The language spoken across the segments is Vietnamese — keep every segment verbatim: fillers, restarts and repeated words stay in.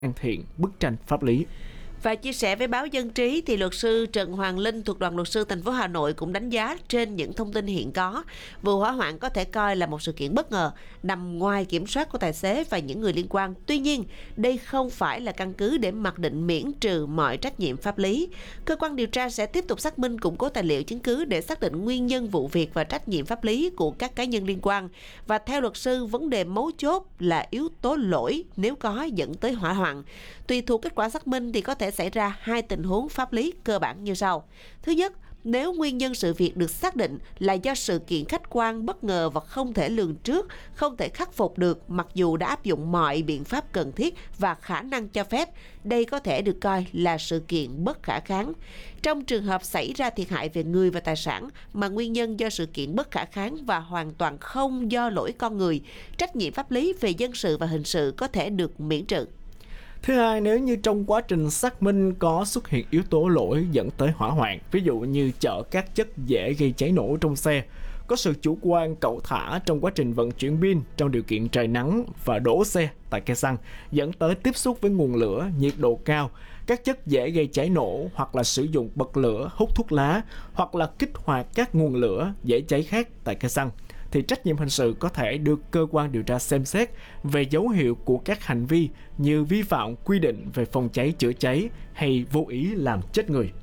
hoàn thiện bức tranh pháp lý. Và chia sẻ với báo Dân trí thì luật sư Trần Hoàng Linh thuộc Đoàn luật sư thành phố Hà Nội cũng đánh giá trên những thông tin hiện có, vụ hỏa hoạn có thể coi là một sự kiện bất ngờ nằm ngoài kiểm soát của tài xế và những người liên quan. Tuy nhiên, đây không phải là căn cứ để mặc định miễn trừ mọi trách nhiệm pháp lý. Cơ quan điều tra sẽ tiếp tục xác minh, củng cố tài liệu chứng cứ để xác định nguyên nhân vụ việc và trách nhiệm pháp lý của các cá nhân liên quan. Và theo luật sư, vấn đề mấu chốt là yếu tố lỗi nếu có dẫn tới hỏa hoạn. Tùy thuộc kết quả xác minh thì có thể xảy ra hai tình huống pháp lý cơ bản như sau. Thứ nhất, nếu nguyên nhân sự việc được xác định là do sự kiện khách quan bất ngờ và không thể lường trước, không thể khắc phục được mặc dù đã áp dụng mọi biện pháp cần thiết và khả năng cho phép, đây có thể được coi là sự kiện bất khả kháng. Trong trường hợp xảy ra thiệt hại về người và tài sản mà nguyên nhân do sự kiện bất khả kháng và hoàn toàn không do lỗi con người, trách nhiệm pháp lý về dân sự và hình sự có thể được miễn trừ. Thứ hai, nếu như trong quá trình xác minh có xuất hiện yếu tố lỗi dẫn tới hỏa hoạn, ví dụ như chở các chất dễ gây cháy nổ trong xe, có sự chủ quan cẩu thả trong quá trình vận chuyển pin trong điều kiện trời nắng và đổ xe tại cây xăng, dẫn tới tiếp xúc với nguồn lửa, nhiệt độ cao, các chất dễ gây cháy nổ, hoặc là sử dụng bật lửa, hút thuốc lá, hoặc là kích hoạt các nguồn lửa dễ cháy khác tại cây xăng, thì trách nhiệm hình sự có thể được cơ quan điều tra xem xét về dấu hiệu của các hành vi như vi phạm quy định về phòng cháy chữa cháy hay vô ý làm chết người.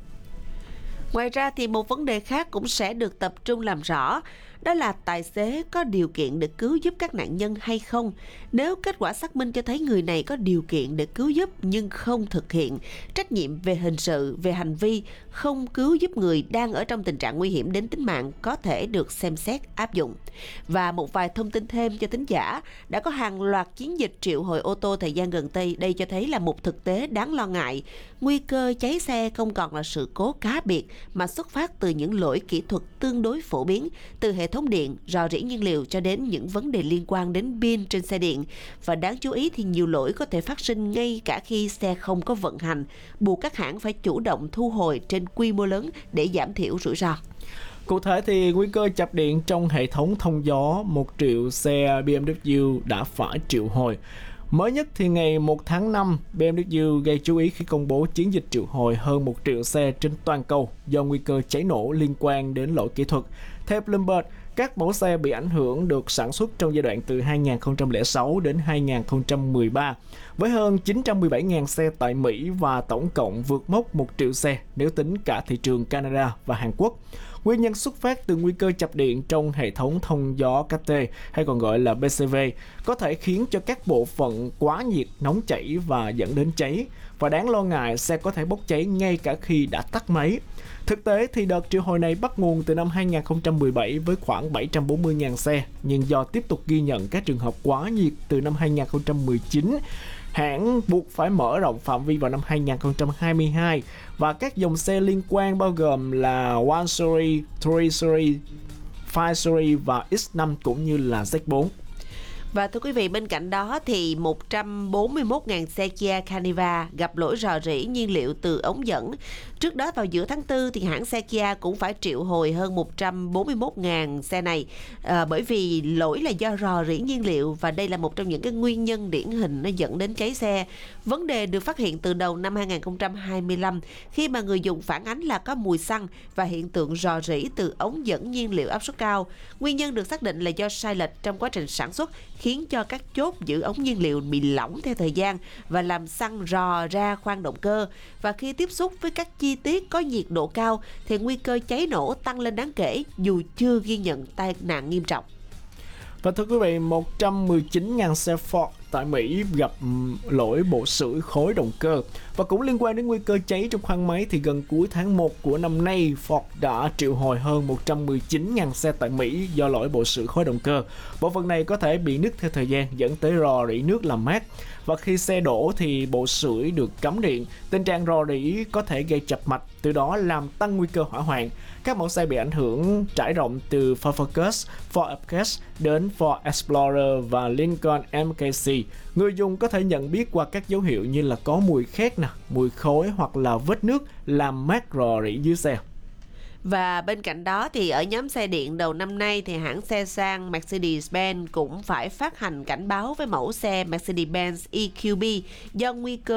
Ngoài ra thì một vấn đề khác cũng sẽ được tập trung làm rõ, đó là tài xế có điều kiện để cứu giúp các nạn nhân hay không. Nếu kết quả xác minh cho thấy người này có điều kiện để cứu giúp nhưng không thực hiện, trách nhiệm về hình sự, về hành vi không cứu giúp người đang ở trong tình trạng nguy hiểm đến tính mạng có thể được xem xét áp dụng. Và một vài thông tin thêm cho thính giả, đã có hàng loạt chiến dịch triệu hồi ô tô thời gian gần đây, đây cho thấy là một thực tế đáng lo ngại. Nguy cơ cháy xe không còn là sự cố cá biệt mà xuất phát từ những lỗi kỹ thuật tương đối phổ biến, từ hệ thống điện, rò rỉ nhiên liệu cho đến những vấn đề liên quan đến pin trên xe điện. Và đáng chú ý thì nhiều lỗi có thể phát sinh ngay cả khi xe không có vận hành, buộc các hãng phải chủ động thu hồi trên quy mô lớn để giảm thiểu rủi ro. Cụ thể thì nguy cơ chập điện trong hệ thống thông gió, một triệu xe bê em vê đã phải triệu hồi. Mới nhất thì ngày một tháng năm, bê em vê gây chú ý khi công bố chiến dịch triệu hồi hơn một triệu xe trên toàn cầu do nguy cơ cháy nổ liên quan đến lỗi kỹ thuật. Theo Bloomberg, các mẫu xe bị ảnh hưởng được sản xuất trong giai đoạn từ hai nghìn không trăm lẻ sáu đến hai nghìn không trăm mười ba, với hơn chín trăm mười bảy nghìn xe tại Mỹ và tổng cộng vượt mốc một triệu xe nếu tính cả thị trường Canada và Hàn Quốc. Nguyên nhân xuất phát từ nguy cơ chập điện trong hệ thống thông gió ca tê hay còn gọi là bê xê vê có thể khiến cho các bộ phận quá nhiệt nóng chảy và dẫn đến cháy. Và đáng lo ngại, xe có thể bốc cháy ngay cả khi đã tắt máy. Thực tế thì đợt triệu hồi này bắt nguồn từ năm hai nghìn không trăm mười bảy với khoảng bảy trăm bốn mươi nghìn xe, nhưng do tiếp tục ghi nhận các trường hợp quá nhiệt từ năm hai nghìn không trăm mười chín, hãng buộc phải mở rộng phạm vi vào năm hai nghìn không trăm hai mươi hai và các dòng xe liên quan bao gồm là một series, ba series, năm series và X năm cũng như là Z bốn. Và thưa quý vị, bên cạnh đó thì một trăm bốn mươi mốt nghìn xe Kia Carniva gặp lỗi rò rỉ nhiên liệu từ ống dẫn. Trước đó vào giữa tháng tư thì hãng xe Kia cũng phải triệu hồi hơn một trăm bốn mươi mốt nghìn xe này à, bởi vì lỗi là do rò rỉ nhiên liệu, và đây là một trong những cái nguyên nhân điển hình nó dẫn đến cháy xe. Vấn đề được phát hiện từ đầu năm hai nghìn không trăm hai mươi lăm khi mà người dùng phản ánh là có mùi xăng và hiện tượng rò rỉ từ ống dẫn nhiên liệu áp suất cao. Nguyên nhân được xác định là do sai lệch trong quá trình sản xuất khiến cho các chốt giữ ống nhiên liệu bị lỏng theo thời gian và làm xăng rò ra khoang động cơ. Và khi tiếp xúc với các chi tiết có nhiệt độ cao thì nguy cơ cháy nổ tăng lên đáng kể dù chưa ghi nhận tai nạn nghiêm trọng. Và thưa quý vị, một trăm mười chín nghìn xe Ford tại Mỹ gặp lỗi bộ sưởi khối động cơ. Và cũng liên quan đến nguy cơ cháy trong khoang máy thì gần cuối tháng một của năm nay, Ford đã triệu hồi hơn một trăm mười chín nghìn xe tại Mỹ do lỗi bộ sưởi khối động cơ. Bộ phận này có thể bị nứt theo thời gian dẫn tới rò rỉ nước làm mát. Và khi xe đổ thì bộ sưởi được cắm điện. Tình trạng rò rỉ có thể gây chập mạch, từ đó làm tăng nguy cơ hỏa hoạn. Các mẫu xe bị ảnh hưởng trải rộng từ Ford Focus, Ford Escape đến Ford Explorer và Lincoln em ca xê. Người dùng có thể nhận biết qua các dấu hiệu như là có mùi khét, nè, mùi khói hoặc là vết nước làm mát rò rỉ dưới xe. Và bên cạnh đó thì ở nhóm xe điện đầu năm nay thì hãng xe sang Mercedes-Benz cũng phải phát hành cảnh báo với mẫu xe Mercedes-Benz e quy bê do nguy cơ